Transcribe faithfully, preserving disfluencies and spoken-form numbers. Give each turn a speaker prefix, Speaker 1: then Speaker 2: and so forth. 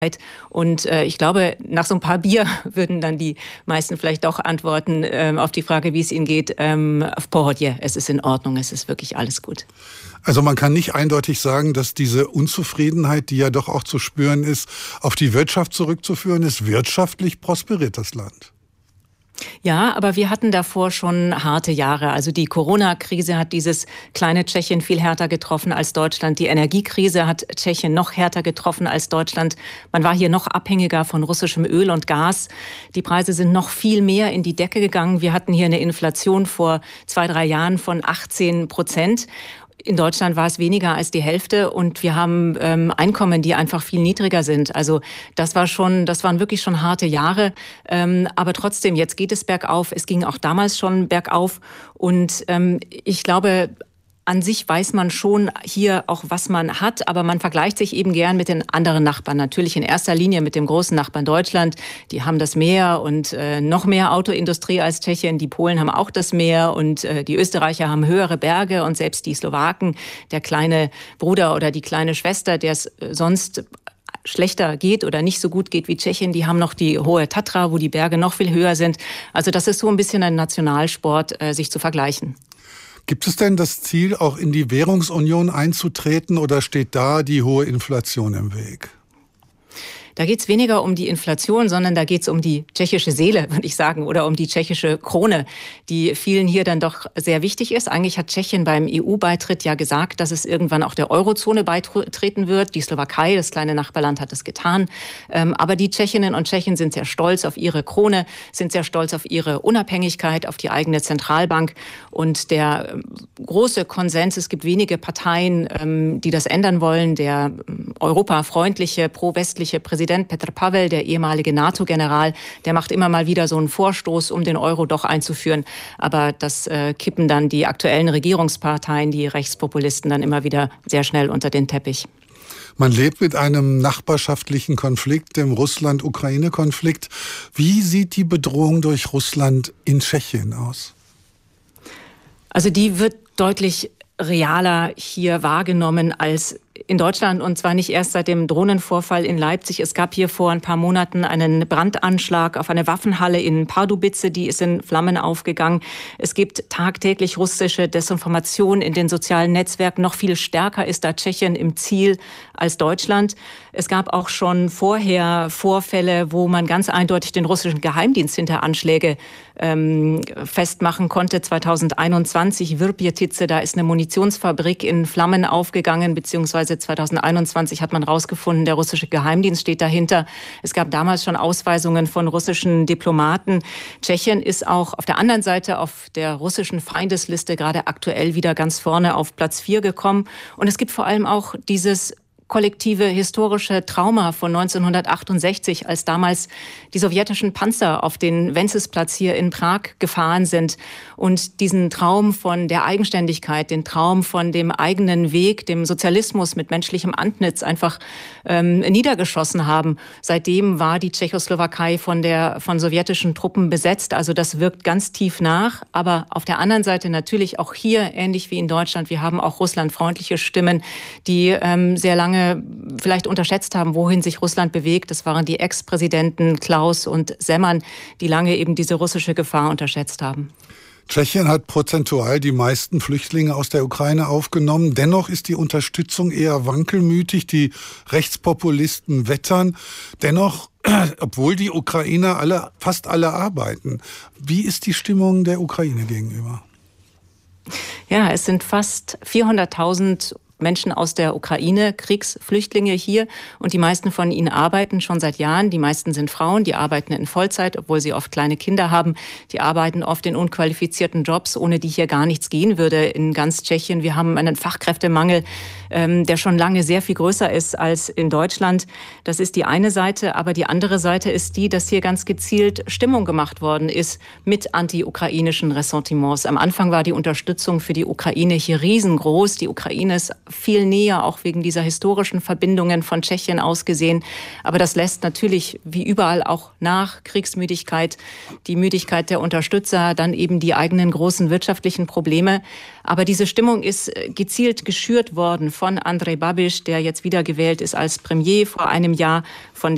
Speaker 1: Und äh, ich glaube, nach so ein paar Bier würden dann die meisten vielleicht doch antworten ähm, auf die Frage, wie es ihnen geht. Ähm, в pohodě, es ist in Ordnung, es ist wirklich alles gut.
Speaker 2: Also man kann nicht eindeutig sagen, dass diese Unzufriedenheit, die ja doch auch zu spüren ist, auf die Wirtschaft zurückzuführen ist. Wirtschaftlich prosperiert das Land.
Speaker 1: Ja, aber wir hatten davor schon harte Jahre. Also die Corona-Krise hat dieses kleine Tschechien viel härter getroffen als Deutschland. Die Energiekrise hat Tschechien noch härter getroffen als Deutschland. Man war hier noch abhängiger von russischem Öl und Gas. Die Preise sind noch viel mehr in die Decke gegangen. Wir hatten hier eine Inflation vor zwei, drei Jahren von achtzehn Prozent. In Deutschland war es weniger als die Hälfte und wir haben ähm, Einkommen, die einfach viel niedriger sind. Also das war schon, das waren wirklich schon harte Jahre. Ähm, aber trotzdem, jetzt geht es bergauf. Es ging auch damals schon bergauf. Und ähm, ich glaube, an sich weiß man schon hier auch, was man hat, aber man vergleicht sich eben gern mit den anderen Nachbarn. Natürlich in erster Linie mit dem großen Nachbarn Deutschland. Die haben das Meer und äh, noch mehr Autoindustrie als Tschechien. Die Polen haben auch das Meer und äh, die Österreicher haben höhere Berge und selbst die Slowaken, der kleine Bruder oder die kleine Schwester, der es äh, sonst schlechter geht oder nicht so gut geht wie Tschechien, die haben noch die hohe Tatra, wo die Berge noch viel höher sind. Also das ist so ein bisschen ein Nationalsport, äh, sich zu vergleichen.
Speaker 2: Gibt es denn das Ziel, auch in die Währungsunion einzutreten oder steht da die hohe Inflation im Weg?
Speaker 1: Da geht es weniger um die Inflation, sondern da geht es um die tschechische Seele, würde ich sagen, oder um die tschechische Krone, die vielen hier dann doch sehr wichtig ist. Eigentlich hat Tschechien beim E U-Beitritt ja gesagt, dass es irgendwann auch der Eurozone beitreten wird. Die Slowakei, das kleine Nachbarland, hat es getan. Aber die Tschechinnen und Tschechen sind sehr stolz auf ihre Krone, sind sehr stolz auf ihre Unabhängigkeit, auf die eigene Zentralbank. Und der große Konsens, es gibt wenige Parteien, die das ändern wollen. Der europafreundliche, pro-westliche Präsident Präsident Petr Pavel, der ehemalige NATO-General, der macht immer mal wieder so einen Vorstoß, um den Euro doch einzuführen. Aber das äh, kippen dann die aktuellen Regierungsparteien, die Rechtspopulisten, dann immer wieder sehr schnell unter den Teppich.
Speaker 2: Man lebt mit einem nachbarschaftlichen Konflikt, dem Russland-Ukraine-Konflikt. Wie sieht die Bedrohung durch Russland in Tschechien aus?
Speaker 1: Also die wird deutlich realer hier wahrgenommen als in Deutschland, und zwar nicht erst seit dem Drohnenvorfall in Leipzig. Es gab hier vor ein paar Monaten einen Brandanschlag auf eine Waffenhalle in Pardubice, die ist in Flammen aufgegangen. Es gibt tagtäglich russische Desinformation in den sozialen Netzwerken. Noch viel stärker ist da Tschechien im Ziel als Deutschland. Es gab auch schon vorher Vorfälle, wo man ganz eindeutig den russischen Geheimdienst hinter Anschläge ähm, festmachen konnte. zweitausendeinundzwanzig, Virbjetice, da ist eine Munitionsfabrik in Flammen aufgegangen, beziehungsweise zweitausendeinundzwanzig hat man herausgefunden, der russische Geheimdienst steht dahinter. Es gab damals schon Ausweisungen von russischen Diplomaten. Tschechien ist auch auf der anderen Seite auf der russischen Feindesliste gerade aktuell wieder ganz vorne auf Platz vier gekommen. Und es gibt vor allem auch dieses kollektive historische Trauma von neunzehnhundertachtundsechzig, als damals die sowjetischen Panzer auf den Wenzelsplatz hier in Prag gefahren sind und diesen Traum von der Eigenständigkeit, den Traum von dem eigenen Weg, dem Sozialismus mit menschlichem Antlitz einfach ähm, niedergeschossen haben. Seitdem war die Tschechoslowakei von der von sowjetischen Truppen besetzt. Also das wirkt ganz tief nach. Aber auf der anderen Seite natürlich auch hier, ähnlich wie in Deutschland, wir haben auch russlandfreundliche Stimmen, die ähm, sehr lange vielleicht unterschätzt haben, wohin sich Russland bewegt. Das waren die Ex-Präsidenten Klaus und Zeman, die lange eben diese russische Gefahr unterschätzt haben.
Speaker 2: Tschechien hat prozentual die meisten Flüchtlinge aus der Ukraine aufgenommen. Dennoch ist die Unterstützung eher wankelmütig. Die Rechtspopulisten wettern. Dennoch, obwohl die Ukrainer alle, fast alle arbeiten. Wie ist die Stimmung der Ukraine gegenüber?
Speaker 1: Ja, es sind fast vierhunderttausend Menschen aus der Ukraine, Kriegsflüchtlinge hier, und die meisten von ihnen arbeiten schon seit Jahren. Die meisten sind Frauen, die arbeiten in Vollzeit, obwohl sie oft kleine Kinder haben. Die arbeiten oft in unqualifizierten Jobs, ohne die hier gar nichts gehen würde in ganz Tschechien. Wir haben einen Fachkräftemangel, ähm, der schon lange sehr viel größer ist als in Deutschland. Das ist die eine Seite, aber die andere Seite ist die, dass hier ganz gezielt Stimmung gemacht worden ist mit anti-ukrainischen Ressentiments. Am Anfang war die Unterstützung für die Ukraine hier riesengroß. Die Ukraine ist viel näher, auch wegen dieser historischen Verbindungen von Tschechien aus gesehen. Aber das lässt natürlich wie überall auch nach. Kriegsmüdigkeit, die Müdigkeit der Unterstützer, dann eben die eigenen großen wirtschaftlichen Probleme. Aber diese Stimmung ist gezielt geschürt worden von Andrej Babiš, der jetzt wiedergewählt ist als Premier vor einem Jahr, von